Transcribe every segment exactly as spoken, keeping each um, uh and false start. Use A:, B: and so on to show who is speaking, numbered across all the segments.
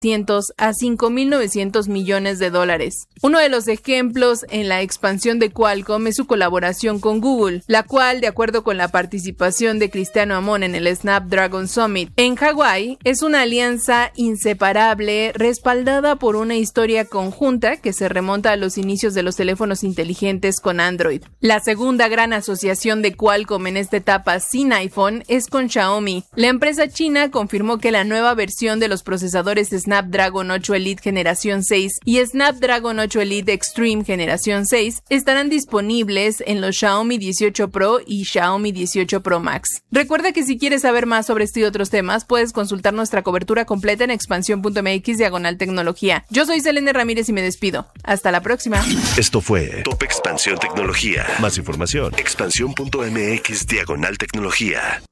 A: a cinco mil novecientos millones de dólares. Uno de los ejemplos en la expansión de Qualcomm es su colaboración con Google, la cual, de acuerdo con la participación de Cristiano Amon en el Snapdragon Summit en Hawái, es una alianza inseparable respaldada por una historia conjunta que se remonta a los inicios de los teléfonos inteligentes con Android. La segunda gran asociación de Qualcomm en esta etapa sin iPhone es con Xiaomi. La empresa china confirmó que la nueva versión de los procesadores Snapdragon ocho Elite Generación seis y Snapdragon ocho Elite Extreme Generación seis estarán disponibles en los Xiaomi dieciocho Pro y Xiaomi dieciocho Pro Max. Recuerda que si quieres saber más sobre este y otros temas, puedes consultar nuestra cobertura completa en expansión punto m x diagonal tecnología. Yo soy Selene Ramírez y me despido. Hasta la próxima.
B: Esto fue Top Expansión Tecnología. Más información, expansión punto m x diagonal tecnología.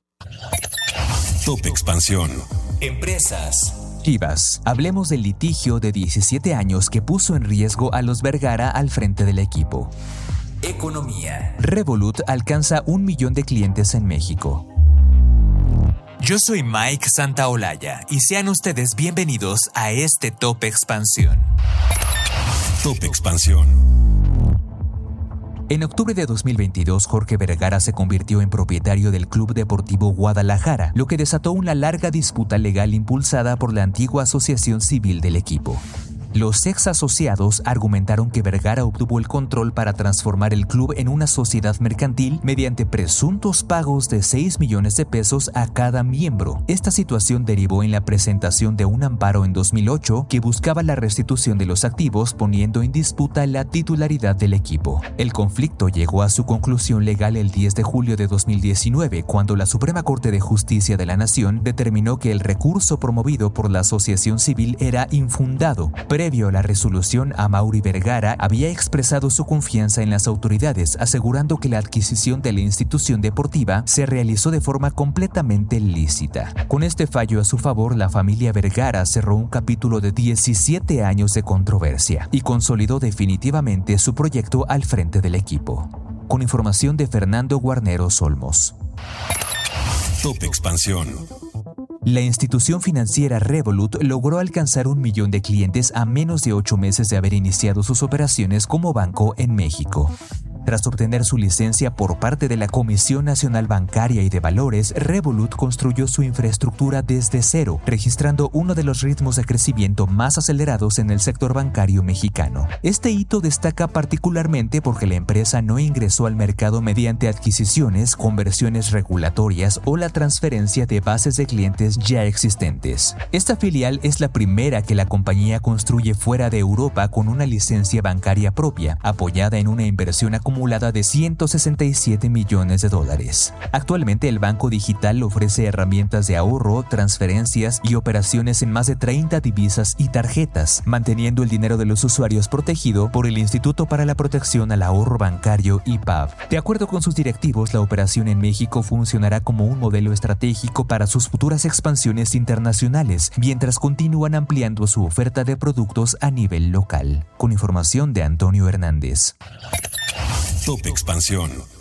C: Top Expansión.
D: Empresas.
E: Chivas. Hablemos del litigio de diecisiete años que puso en riesgo a los Vergara al frente del equipo.
D: Economía.
E: Revolut alcanza un millón de clientes en México.
D: Yo soy Mike Santaolalla y sean ustedes bienvenidos a este Top Expansión.
C: Top Expansión.
E: En octubre de dos mil veintidós, Jorge Vergara se convirtió en propietario del Club Deportivo Guadalajara, lo que desató una larga disputa legal impulsada por la antigua asociación civil del equipo. Los ex asociados argumentaron que Vergara obtuvo el control para transformar el club en una sociedad mercantil mediante presuntos pagos de seis millones de pesos a cada miembro. Esta situación derivó en la presentación de un amparo en dos mil ocho que buscaba la restitución de los activos, poniendo en disputa la titularidad del equipo. El conflicto llegó a su conclusión legal el diez de julio de dos mil diecinueve, cuando la Suprema Corte de Justicia de la Nación determinó que el recurso promovido por la asociación civil era infundado. Previo a la resolución, Amaury Vergara había expresado su confianza en las autoridades, asegurando que la adquisición de la institución deportiva se realizó de forma completamente lícita. Con este fallo a su favor, la familia Vergara cerró un capítulo de diecisiete años de controversia y consolidó definitivamente su proyecto al frente del equipo. Con información de Fernando Guarneros Olmos.
C: Top Expansión.
E: La institución financiera Revolut logró alcanzar un millón de clientes a menos de ocho meses de haber iniciado sus operaciones como banco en México. Tras obtener su licencia por parte de la Comisión Nacional Bancaria y de Valores, Revolut construyó su infraestructura desde cero, registrando uno de los ritmos de crecimiento más acelerados en el sector bancario mexicano. Este hito destaca particularmente porque la empresa no ingresó al mercado mediante adquisiciones, conversiones regulatorias o la transferencia de bases de clientes ya existentes. Esta filial es la primera que la compañía construye fuera de Europa con una licencia bancaria propia, apoyada en una inversión acumulada acumulada de ciento sesenta y siete millones de dólares. Actualmente el banco digital ofrece herramientas de ahorro, transferencias y operaciones en más de treinta divisas y tarjetas, manteniendo el dinero de los usuarios protegido por el Instituto para la Protección al Ahorro Bancario I P A B. De acuerdo con sus directivos, la operación en México funcionará como un modelo estratégico para sus futuras expansiones internacionales, mientras continúan ampliando su oferta de productos a nivel local. Con información de Antonio Hernández.
C: Top Expansión.